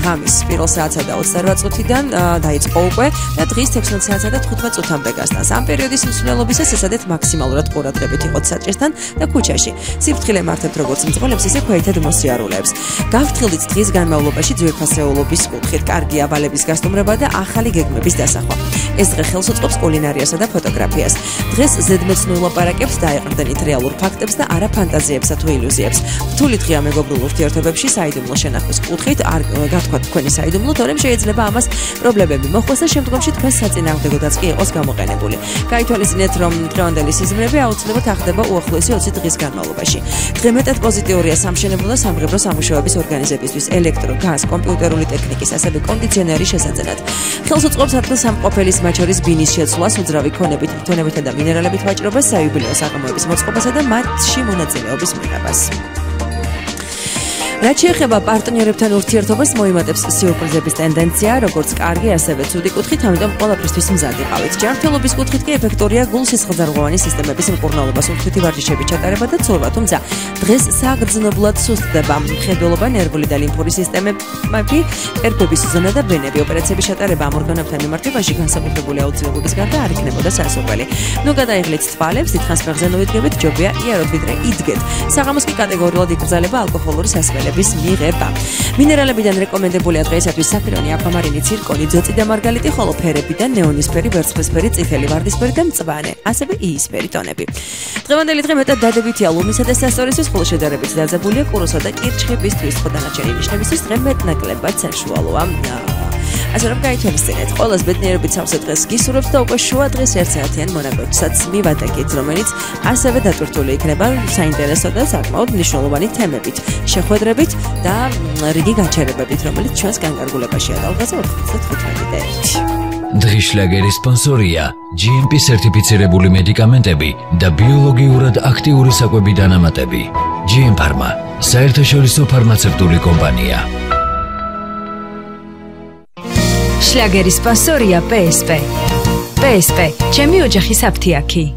ღამის 1 საათსა და 28 წუთიდან დაიწყო უკვე და დღის 16 საათსა და 15 წუთამდე გასტანს. ამ პერიოდის მსვლელობისას ესადეთ მაქსიმალურად ყურადღებით იყოთ საჭირთან და ქუჩაში. სიფრთხილე მართებთ როგორც მძღოლებს, ისე ქვეითად მოსიარულეებს. გავფრთხილდით დღის განმავლობაში ძვირფასეულობის კუთხით, კარგი ავალების გასტუმრება და ახალი გეგმების დასახვა. ეს დღე ხელს უწყობს კულინარიასა და ფოტოგრაფიას. დღეს ზედმეცნულ ლაპარაკებს დაეყრდნით რეალურ ფაქტებს და არა ფანტაზიებსა თუ ილუზიებს. რთული დღეა მეგობრულ ურთიერთობებში საიდუმლო შენახვის კუთხით, არ გათქვათ თქვენი საიდუმლო, თორემ შეიძლება ამას პრობლემები მოხდეს და შემდგომში თქვენს საწინააღმდეგოდაც კი იყოს გამოყენებული. გაითვალისწინეთ, რომ დღევანდელი სიზმრები აუცილებლად ახდება უახლოესი 20 დღის განმავლობაში. დღე მეტად პოზიტიურია სამშენებლო და სამღებრო სამუშაოების ორგანიზებისთვის, ელექტრო, გაზ, კომპიუტერული ტექნიკის, ასევე კონდიციონერის შესაძენად. ხელს უწყობს ადგილსამყოფელის, მათ შორის ბინის შეცვლას, უძრავი ქონებით, თონებითა და მინერალებით ვაჭრობას, საიუბილეო საღამოების მოწყობასა და მათში მონაწილეობის მიღებას. რაც შეეხება პარტნიორებთან ურთიერთობას, მოიმატებს სიურპრიზების ტენდენცია, როგორც კარგი, ასევე ცუდი კუთხით, ამიტომ ყველაფრისთვის მზად იყავით. ჯანმრთელობის კუთხით კი ეფექტურია გულ-სისხლძარღვოვანი სისტემების მკურნალობას ურთვითი ვარჯიშების ჩატარება და ცურვა, თუმცა დღეს საგრძნობლად სუსტდება მხედველობა, ნერვული და ლიმფური სისტემები, ერკვების ზონა და ვენები. ოპერაციების ჩატარება ამ ორგანოებთან მიმართებაში განსაკუთრებული აუცილებლობის გარდა არ იქნებოდა სასურველი. ნუ გადაიღლით თვალებს, დიდხანს მეხზე ნუიდგებით, ჯობია იაროთ ვიდრე იდგეთ. საღამოს კი კატეგორიულად იკრძალება ალკოჰოლური სასმელი მიღება. მინერალებიდან რეკომენდებულია დღეისათვის საფირონი, აკვამარინი, ცირკონი, ძოწი და მარგალიტი, ხოლო ფერებიდან ნეონისფერი, ვერცხლისფერი, წითელი, ვარდისფერი და მწვანე, ასევე იისფერი ტონები. დღევანდელი დღე მეტად დადებითია ლომისა და სასწორისთვის, ხოლო შედარებით დაძაბულია კუროსა და კირჩხიბისთვის, ხო დანარჩენი ნიშნებისთვის დღე მეტნაკლებად საშუალოა. ასე რომ გაითვალისწინეთ, ყველას ბედნიერებით სავსე დღეს გისურვებთ და უკვე შუა დღეს 1 საათიან მონაკვეთსაც მივადაგეთ, რომელიც ასევე დატვირთული იქნება საინტერესო და საკმაოდ მნიშვნელოვანი თემებით, შეხვედრებით და რიგი გაჩერებებით, რომელიც ჩვენს განკარგულებაშია. დალღაზე 95.1. დღის შლაგერის სპონსორია GMP სერტიფიცირებული მედიკამენტები და ბიოლოგიურად აქტიური საკვები დანამატები. GM Pharma, საერთაშორისო ფარმაცევტული კომპანია. შლაგერის სპონსორია PSP. PSP, ჩემი ოჯახის აფთიაქი.